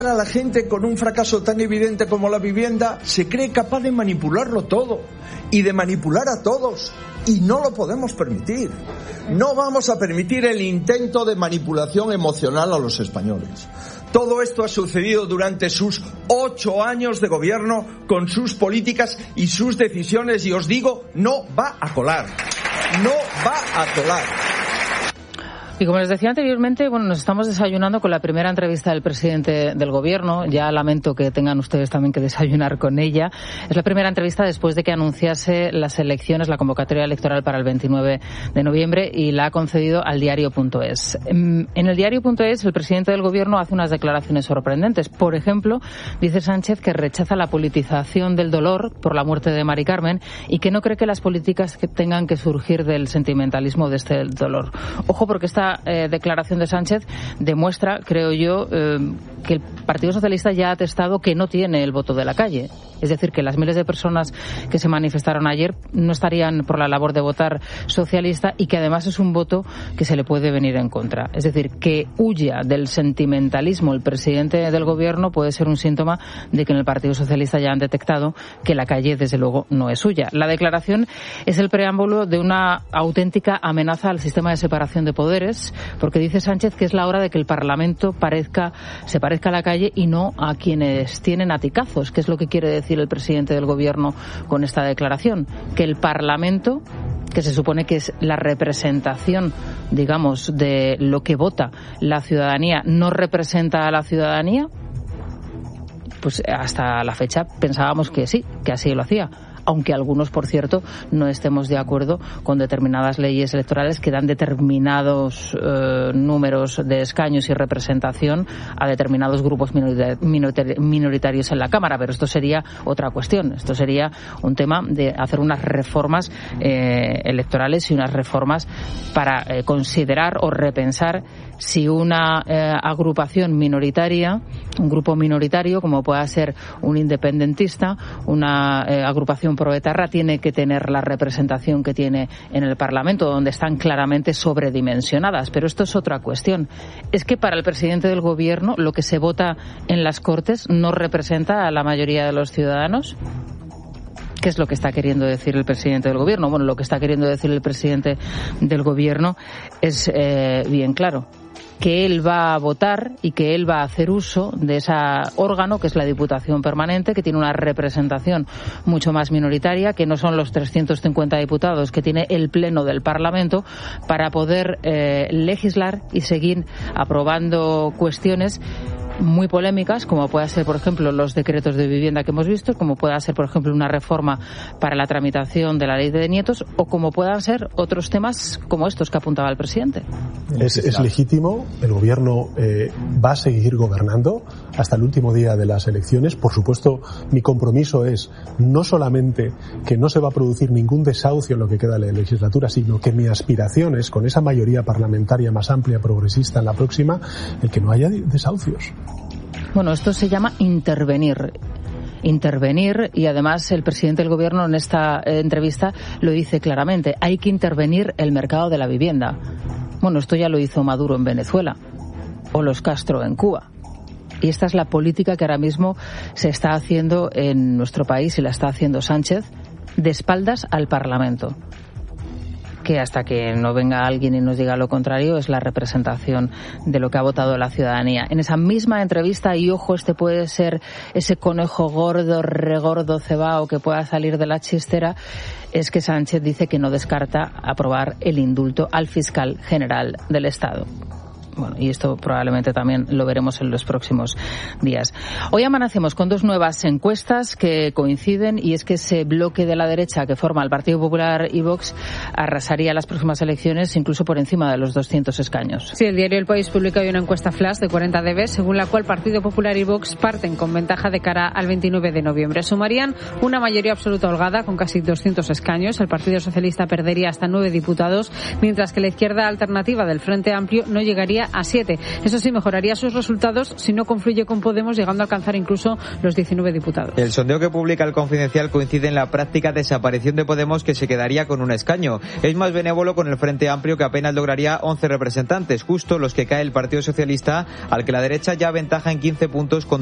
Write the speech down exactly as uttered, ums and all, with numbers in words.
A la gente con un fracaso tan evidente como la vivienda se cree capaz de manipularlo todo y de manipular a todos, y no lo podemos permitir. No vamos a permitir el intento de manipulación emocional a los españoles. Todo esto ha sucedido durante sus ocho años de gobierno, con sus políticas y sus decisiones, y os digo, no va a colar. No va a colar. Y como les decía anteriormente, bueno, nos estamos desayunando con la primera entrevista del presidente del Gobierno. Ya lamento que tengan ustedes también que desayunar con ella. Es la primera entrevista después de que anunciase las elecciones, la convocatoria electoral para el veintinueve de noviembre, y la ha concedido al diario punto es. En el diario punto es, el presidente del Gobierno hace unas declaraciones sorprendentes. Por ejemplo, dice Sánchez que rechaza la politización del dolor por la muerte de Mari Carmen y que no cree que las políticas que tengan que surgir del sentimentalismo de este dolor. Ojo, porque esta Eh, declaración de Sánchez demuestra, creo yo, eh, que el Partido Socialista ya ha atestado que no tiene el voto de la calle. Es decir, que las miles de personas que se manifestaron ayer no estarían por la labor de votar socialista, y que además es un voto que se le puede venir en contra. Es decir, que huya del sentimentalismo el presidente del Gobierno puede ser un síntoma de que en el Partido Socialista ya han detectado que la calle, desde luego, no es suya. La declaración es el preámbulo de una auténtica amenaza al sistema de separación de poderes, porque dice Sánchez que es la hora de que el Parlamento parezca, se parezca a la calle y no a quienes tienen aticazos, que es lo que quiere decir el presidente del Gobierno con esta declaración, que el Parlamento, que se supone que es la representación, digamos, de lo que vota la ciudadanía, no representa a la ciudadanía. Pues hasta la fecha pensábamos que sí, que así lo hacía. Aunque algunos, por cierto, no estemos de acuerdo con determinadas leyes electorales que dan determinados eh, números de escaños y representación a determinados grupos minoritarios en la Cámara. Pero esto sería otra cuestión. Esto sería un tema de hacer unas reformas eh, electorales y unas reformas para eh, considerar o repensar si una eh, agrupación minoritaria, un grupo minoritario, como pueda ser un independentista, una eh, agrupación proetarra, tiene que tener la representación que tiene en el Parlamento, donde están claramente sobredimensionadas. Pero esto es otra cuestión. Es que para el presidente del Gobierno lo que se vota en las Cortes no representa a la mayoría de los ciudadanos. ¿Qué es lo que está queriendo decir el presidente del Gobierno? Bueno, lo que está queriendo decir el presidente del Gobierno es eh, bien claro, que él va a votar y que él va a hacer uso de ese órgano que es la Diputación Permanente, que tiene una representación mucho más minoritaria, que no son los trescientos cincuenta diputados que tiene el Pleno del Parlamento, para poder eh, legislar y seguir aprobando cuestiones muy polémicas, como pueda ser, por ejemplo, los decretos de vivienda que hemos visto, como pueda ser, por ejemplo, una reforma para la tramitación de la ley de nietos, o como puedan ser otros temas como estos que apuntaba el presidente. Es, es legítimo, el Gobierno eh, va a seguir gobernando hasta el último día de las elecciones. Por supuesto, mi compromiso es no solamente que no se va a producir ningún desahucio en lo que queda de la legislatura, sino que mi aspiración es, con esa mayoría parlamentaria más amplia, progresista en la próxima, el que no haya desahucios. Bueno, esto se llama intervenir. Intervenir, y además el presidente del Gobierno en esta eh, entrevista lo dice claramente, hay que intervenir el mercado de la vivienda. Bueno, esto ya lo hizo Maduro en Venezuela o los Castro en Cuba. Y esta es la política que ahora mismo se está haciendo en nuestro país, y la está haciendo Sánchez de espaldas al Parlamento, que hasta que no venga alguien y nos diga lo contrario es la representación de lo que ha votado la ciudadanía. En esa misma entrevista, y ojo, este puede ser ese conejo gordo, regordo, cebao que pueda salir de la chistera, es que Sánchez dice que no descarta aprobar el indulto al fiscal general del Estado. Bueno, y esto probablemente también lo veremos en los próximos días. Hoy amanecemos con dos nuevas encuestas que coinciden, y es que ese bloque de la derecha que forma el Partido Popular y Vox arrasaría las próximas elecciones incluso por encima de los doscientos escaños. Sí, el diario El País publica hoy una encuesta flash de cuarenta D B, según la cual Partido Popular y Vox parten con ventaja de cara al veintinueve de noviembre. Sumarían una mayoría absoluta holgada con casi doscientos escaños. El Partido Socialista perdería hasta nueve diputados, mientras que la izquierda alternativa del Frente Amplio no llegaría a siete. Eso sí, mejoraría sus resultados si no confluye con Podemos, llegando a alcanzar incluso los diecinueve diputados. El sondeo que publica El Confidencial coincide en la práctica desaparición de Podemos, que se quedaría con un escaño. Es más benévolo con el Frente Amplio, que apenas lograría once representantes, justo los que cae el Partido Socialista, al que la derecha ya aventaja en quince puntos con